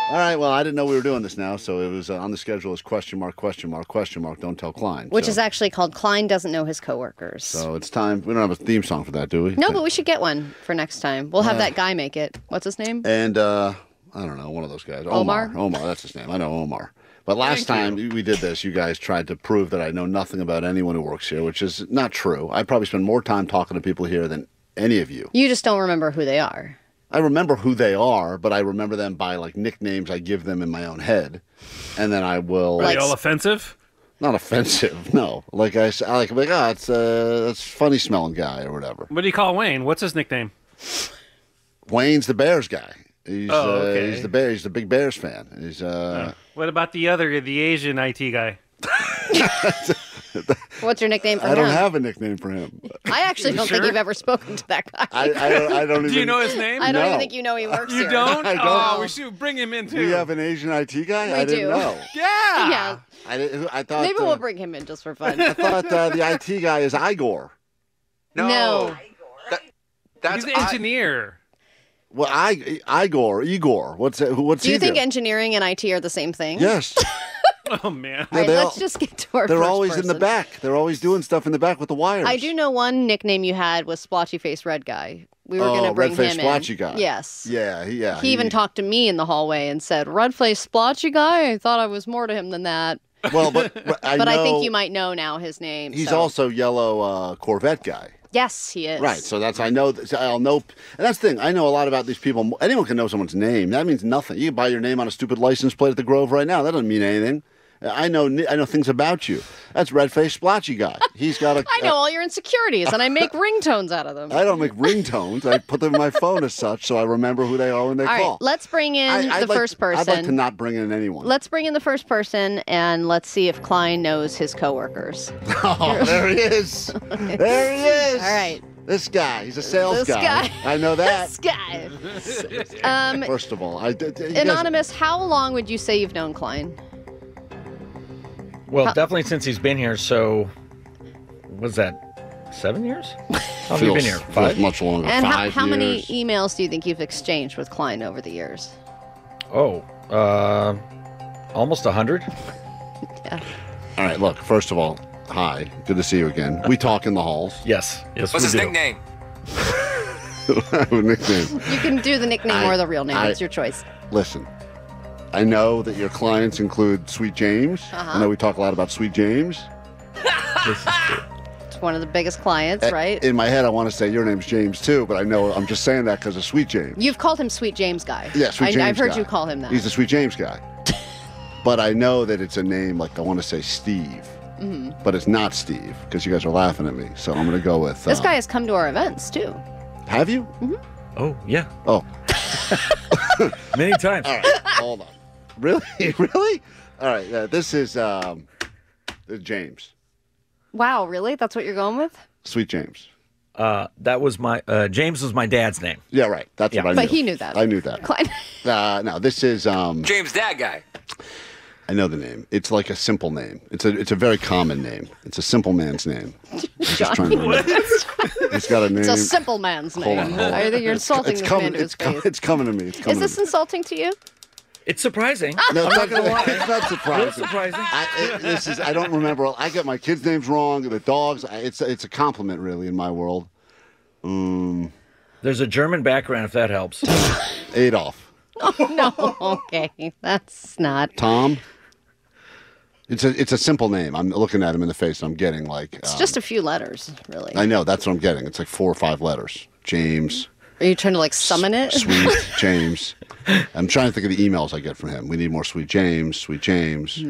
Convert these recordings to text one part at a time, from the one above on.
All right, well, I didn't know we were doing this now, so it was on the schedule as question mark, don't tell Klein. Which so. is actually called Klein Doesn't Know His Coworkers. So it's time. We don't have a theme song for that, do we? No, but we should get one for next time. We'll have that guy make it. What's his name? And, I don't know, one of those guys. Omar? Omar, that's his name. I know Omar. But last time we did this, you guys tried to prove that I know nothing about anyone who works here, which is not true. I probably spend more time talking to people here than any of you. You just don't remember who they are. I remember who they are, but I remember them by like nicknames I give them in my own head, and then I will. Are Like- they all offensive? Not offensive, no. Like it's that's funny smelling guy or whatever. What do you call Wayne? What's his nickname? Wayne's the Bears guy. He's okay. he's the Bears. He's the big Bears fan. He's What about the Asian IT guy? What's your nickname for I him? don't have a nickname for him. I actually don't think sure? you've ever spoken to that guy. I don't even. Do you know his name? I don't No. even think you know he works You here. don't? I don't. Oh, we should bring him in too. We have an Asian IT guy. I We didn't do. know. Yeah. Yeah. I thought Maybe we'll bring him in just for fun. I thought the IT guy is Igor. No. That's He's the engineer. Well, Igor. What's Do you he think do? engineering and IT are the same thing? Yes. Oh man. All right, they let's all- just get to our They're first always in the person. back. They're always doing stuff in the back with the wires. I do know one nickname you had was Splotchy Face Red Guy. We were going to bring red-faced him splotchy in. guy. Yes. Yeah, He even talked to me in the hallway and said, "Red face splotchy guy." I thought I was more to him than that. Well, but I But know I think you might know now his name. He's so. also yellow Corvette guy. Yes, he is. Right, so that's I'll know, and that's the thing. I know a lot about these people. Anyone can know someone's name. That means nothing. You can buy your name on a stupid license plate at the Grove right now. That doesn't mean anything. I know things about you. That's red-faced splotchy guy. He's got a. I know all your insecurities, and I make ringtones out of them. I don't make ringtones. I put them in my phone as such, so I remember who they are when they All call. right, let's bring in I'd the like first person. I'd like to not bring in anyone. Let's bring in the first person, and let's see if Klein knows his coworkers. Oh, there he is. There he is. All right. This guy. He's a sales This guy. I know that. This guy. First of all, you guys- Anonymous, how long would you say you've known Klein? Well, definitely since he's been here. So, what's that? 7 years? How long have you been here? feels 5? much longer. And 5 how many years. emails do you think you've exchanged with Klein over the years? Oh, almost 100. Yeah. All right, look, first of all, hi. Good to see you again. We talk in the halls. Yes. Yes. What's we his do. nickname? I have a nickname. You can do the nickname or the real name. It's your choice. Listen, I know that your clients include Sweet James. I know we talk a lot about Sweet James. It's one of the biggest clients, right? In my head, I want to say your name's James too, but I know I'm just saying that because of Sweet James. You've called him Sweet James Guy. Yeah, Sweet James I've heard guy. you call him that. He's the Sweet James guy. But I know that it's a name like I want to say Steve. But it's not Steve because you guys are laughing at me. So I'm going to go with. This guy has come to our events, too. Have you? Oh, yeah. Oh. Many times. All right. Hold on. Really? Really? All right. This is James. Wow, really? That's what you're going with? Sweet James. That was my James was my dad's name. Yeah, right. That's what I knew. But he knew that. I knew that. Klein. No, this is. James, that guy. I know the name. It's like a simple name. It's a very common name. It's a simple man's name. I'm just trying to remember. He's got a name. It's a simple man's name. Hold on. I think you're insulting It's this coming. man to his face. It's coming to me. It's coming Is this to me. insulting to you? It's surprising. No, I'm not gonna lie. it's not surprising. It's surprising. I don't remember. I get my kids' names wrong. The dogs. It's a compliment, really, in my world. There's a German background, if that helps. Adolf. No. Okay. That's not. Tom. It's a simple name. I'm looking at him in the face, and I'm getting like. It's just a few letters, really. I know. That's what I'm getting. It's like 4 or 5 letters. James. Are you trying to like summon it? Sweet James. I'm trying to think of the emails I get from him. We need more Sweet James. Sweet James.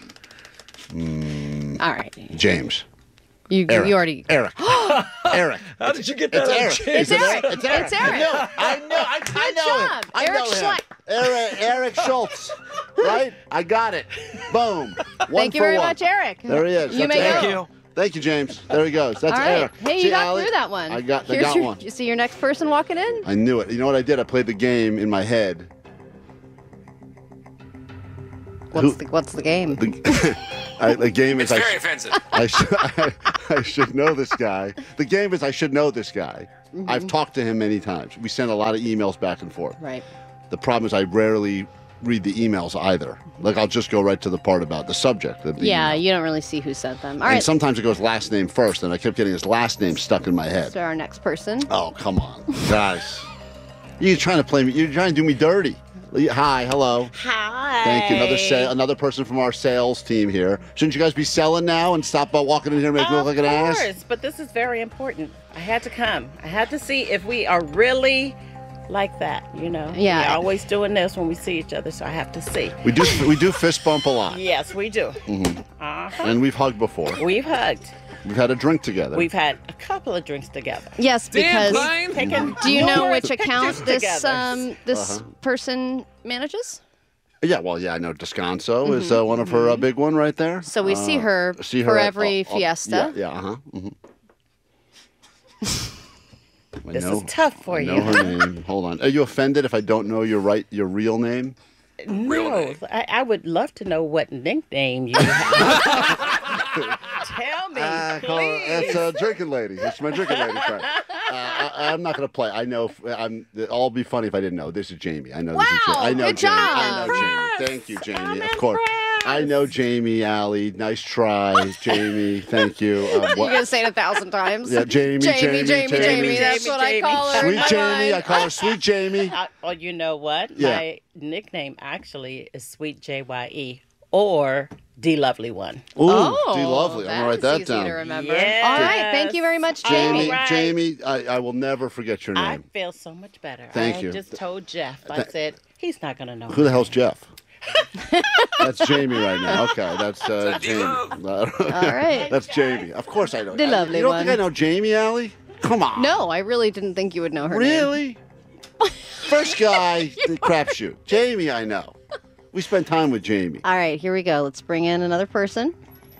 All right. James. You already. Eric. Eric. How did you get that? It's out, Eric. James? It's Eric. It's Eric. It's Eric. I know. I know job. him. I Eric know him. Schleck. Eric Schultz. Right? I got it. Boom. Thank you very much, Eric. There he is. You That's may Eric. go. Thank you. Thank you, James. There he goes. That's All right. Eric. Hey, you See, got Allie? through that one. I got Here's one. You see your next person walking in? I knew it. You know what I did? I played the game in my head. What's the game? The game is It's very offensive. I should know this guy. The game is I should know this guy. I've talked to him many times. We send a lot of emails back and forth. Right. The problem is I rarely read the emails either. Like, I'll just go right to the part about the subject of the Yeah, email. you don't really see who sent them. All And right. sometimes it goes last name first, and I kept getting his last name stuck in my head. So our next person. Oh, come on, guys. You're trying to play me. You're trying to do me dirty. Hi, hello. Hi. Thank you. Another person from our sales team here. Shouldn't you guys be selling now and stop walking in here and make me look like an ass? Of course, but this is very important. I had to come. I had to see if we are really like that, you know. Yeah. We're always doing this when we see each other, so I have to see. We do fist bump a lot, Yes, we do. and we've hugged before. We've hugged. We've had a drink together. We've had a couple of drinks together. Yes, Damn, because Klein. Taken do you know numerous which account pictures this together. this person manages? Yeah, well, yeah, I know Descanso is one of her big one right there. So we see her for every fiesta. Yeah, uh-huh. This is tough for I know you. her name. Hold on. Are you offended if I don't know your real name? No, I would love to know what nickname you have. Tell me, please. It's Drinking Lady. It's my Drinking Lady friend. I'm not going to play. I know. I'll be funny if I didn't know. This is Jamie. I know this is Jamie. I know good Jamie. job. I know Jamie. Thank you, Jamie. I'm Of course. I know Jamie, Allie. Nice try, Jamie. Thank you. You're gonna say it 1,000 times. Yeah, Jamie. Jamie. That's what I call her. in Sweet my Jamie. I mind. call her Sweet Jamie. Oh, you know what? Yeah. My nickname actually is Sweet JYE or D Lovely One. Ooh, Oh, D Lovely. I'm gonna write that easy down. to remember. Yes. All right, thank you very much, Jamie. Jamie, All right. Jamie, I will never forget your I name. feel so much better. Thank I you. just told Jeff. I said he's not gonna know. Who the hell's Jeff? That's Jamie right now. Okay, that's Jamie. All right. That's Jamie. Of course I know. The lovely You don't one. think I know Jamie, Allie? Come on. No, I really didn't think you would know her name. Really? First guy, the crapshoot. Jamie, I know. We spent time with Jamie. All right, here we go. Let's bring in another person.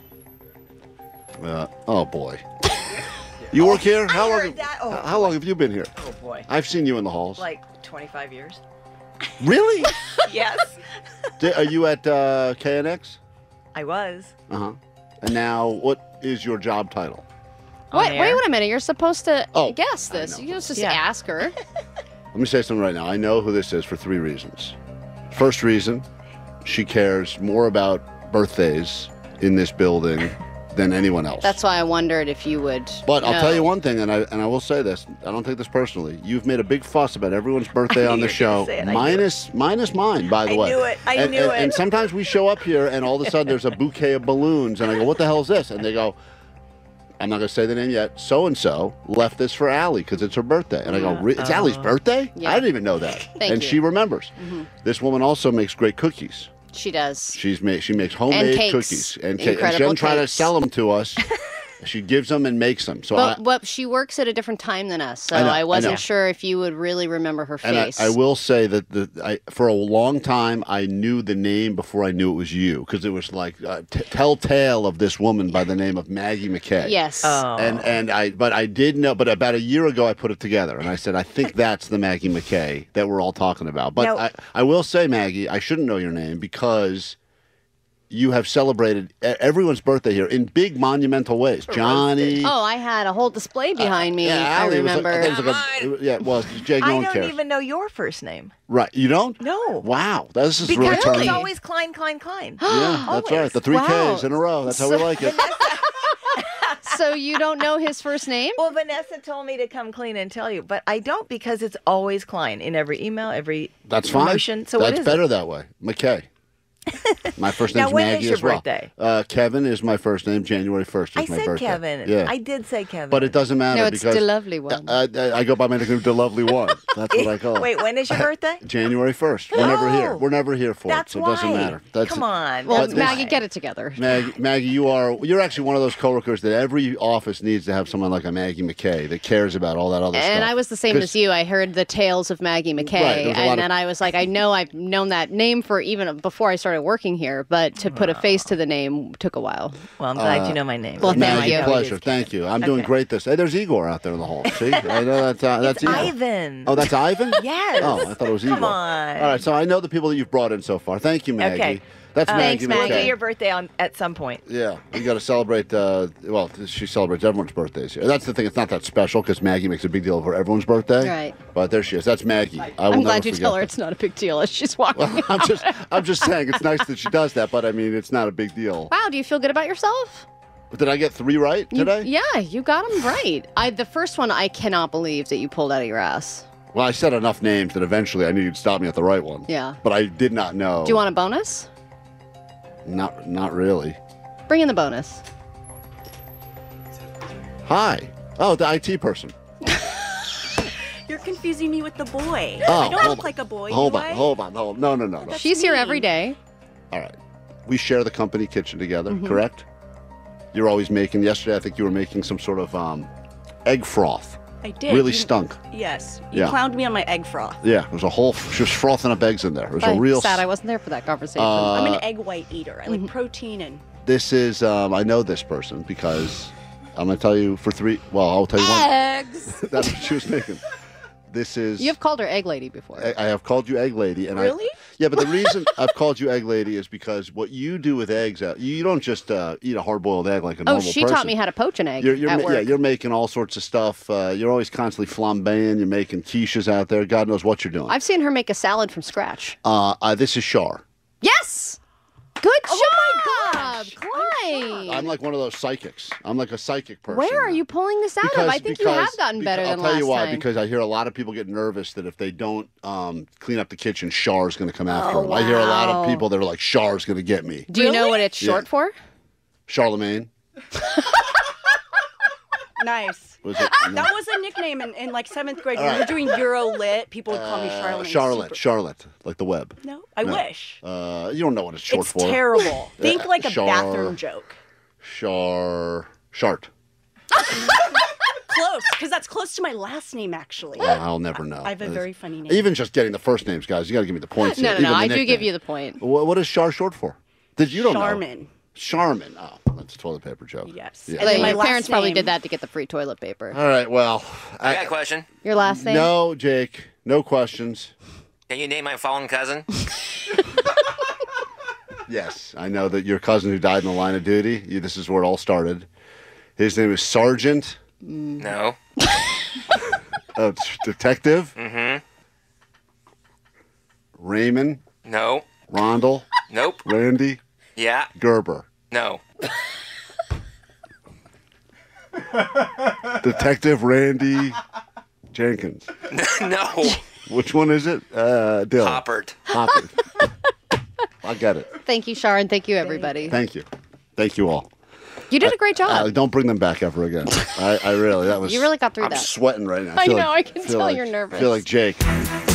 Oh boy. You work here? How long? heard that. Oh, how long have you been here? Oh boy. I've seen you in the halls. Like 25 years. Really? Yes. Are you at KNX? I was. Uh huh. And now, what is your job title? Wait air? a minute. You're supposed to Oh, guess I this. know. You just Yeah. ask her. Let me say something right now. I know who this is for 3 reasons. First reason, she cares more about birthdays in this building than anyone else. That's why I wondered if you would. But I'll know. tell you one thing, and I will say this. I don't take this personally. You've made a big fuss about everyone's birthday on the knew you were show, gonna say it. I minus mine, by the I way. knew it. I and, knew and, it. And sometimes we show up here, and all of a sudden there's a bouquet of balloons, and I go, "What the hell is this?" And they go, "I'm not going to say the name yet. So and so left this for Allie because it's her birthday." And I go, "It's Allie's birthday? Yeah. I didn't even know that." Thank and you. she remembers. This woman also makes great cookies. She does. She makes homemade cakes. cookies and cake. And she Incredible doesn't try to cakes. sell them to us. She gives them and makes them. So But she works at a different time than us, so I know, I I wasn't know. sure if you would really remember her and face. I will say that for a long time I knew the name before I knew it was you because it was like telltale of this woman by the name of Maggie McKay. Yes. Oh. But I did know. But about a year ago, I put it together, and I said, I think that's the Maggie McKay that we're all talking about. But Now- I will say, Maggie, I shouldn't know your name because you have celebrated everyone's birthday here in big monumental ways. Johnny. Oh, I had a whole display behind me. Yeah, I Allie was like- remember. I think it was like yeah, well, Jake, no I one don't cares. even know your first name. Right, you don't? No. Wow, this is Because really it's turning. always Klein, Klein, Klein. Yeah, that's right. Always. The 3 Wow. Ks in a row. That's how we like it. So you don't know his first name? Well, Vanessa told me to come clean and tell you, but I don't because it's always Klein in every email, every That's fine. promotion. So that's what is better it? that way. McKay. My first Now, name's when is Maggie your as well. birthday? Kevin is my first name. January 1st is I my said birthday. Kevin. Yeah. I did say Kevin. But it doesn't matter No, it's because the lovely one. I go by my nickname, the lovely one. That's what I call it. Wait, when is your birthday? January 1st. We're never here. Oh. We're never here for That's it, so why. it doesn't matter. Come on. Well, that's Maggie, why. get it together. Maggie, you're actually one of those coworkers that every office needs to have someone like a Maggie McKay that cares about all that other stuff. And I was the same 'Cause- as you. I heard the tales of Maggie Right, McKay, there was a lot and of- then I was like, I know I've known that name for even before I started working here, but to put a face to the name took a while. Well, I'm glad you know my name. well, Now I thank Maggie, you. know it pleasure. is Thank you. I'm doing Okay. great this. Hey, there's Igor out there in the hall. See? I know that's It's Igor. Ivan. Oh, that's Ivan? Yes. Oh, I thought it was Igor. Come on. All right, so I know the people that you've brought in so far. Thank you, Maggie. Okay. That's Thanks, Maggie. Maggie. We'll do McKay. your birthday at some point. Yeah, we got to celebrate. Well, she celebrates everyone's birthdays here. That's the thing. It's not that special because Maggie makes a big deal for everyone's birthday. Right. But there she is. That's Maggie. I'm glad you tell her it's not a big deal as she's walking. I'm just saying it's nice that she does that, but I mean it's not a big deal. Wow, do you feel good about yourself? Did I get 3 right today? Yeah, you got them right. The first one I cannot believe that you pulled out of your ass. Well, I said enough names that eventually I knew you'd stop me at the right one. Yeah. But I did not know. Do you want a bonus? Not really. Bring in the bonus. Hi. Oh, the IT person. You're confusing me with the boy. Oh, I don't hold look like a boy. Hold do on, I? hold on. No. That's She's here mean. every day. All right. We share the company kitchen together, Mm-hmm. correct? You're always making, yesterday I think you were making some sort of egg froth. I did. Really You- stunk. Yes. You Yeah. clowned me on my egg froth. Yeah, it was a whole, she was frothing up eggs in there. It was a I'm real. sad I wasn't there for that conversation. I'm an egg white eater. I Mm-hmm. like protein and This is, I know this person because I'm going to tell you for 3, well, I'll tell you one. Eggs. That's what she was making. This is. You have called her egg lady before. I have called you egg lady, and Really? yeah, but the reason I've called you egg lady is because what you do with eggs, you don't just eat a hard-boiled egg like a Oh, normal she person. taught me how to poach an egg You're at work. Yeah, you're making all sorts of stuff. You're always constantly flambeing. You're making quiches out there. God knows what you're doing. I've seen her make a salad from scratch. This is Shar. Yes! Good Oh job, Clyde! I'm like one of those psychics. I'm like a psychic person. Where are you pulling this out of? I think you have gotten better I'll than tell last you why. time. Because I hear a lot of people get nervous that if they don't clean up the kitchen, Shar's going to come after them. I hear a lot of wow. people that are like, Shar's going to get me. Do you know what it's short Yeah. for? Charlemagne. nice. Was it? That was a nickname in like 7th grade. All We right. were doing Euro Lit. People would call me Charlotte. Charlotte, like the web. No, I wish. You don't know what it's short It's for. terrible. Think like a Char- bathroom joke. Shart. Close, because that's close to my last name, actually. I'll never know. I have a very funny name. Even just getting the first names, guys, you got to give me the points. No, here. no, no. Even the I do give nickname. you the point. What is Char short for? Did you don't know? Charmin. Charmin. Oh, that's a toilet paper joke. Yes. Yeah. And then Like, my your last parents probably name- did that to get the free toilet paper. All right. Well, I got a question. Your last name? no, Jake. No questions. Can you name my fallen cousin? Yes, I know that your cousin who died in the line of duty. This is where it all started. His name is Sergeant. No. Detective. Mm-hmm. Raymond. No. Rondell. Nope. Randy. Yeah. Gerber. No. Detective Randy Jenkins. No. Which one is it? Dill. Hoppert. Hoppert. I get it. Thank you, Shar, and thank you, everybody. Thank you. Thank you all. You did a great job. Don't bring them back ever again. I really, that was. You really got through I'm that. sweating right now. I feel know, like- I can feel tell like- you're nervous. Feel like Jake.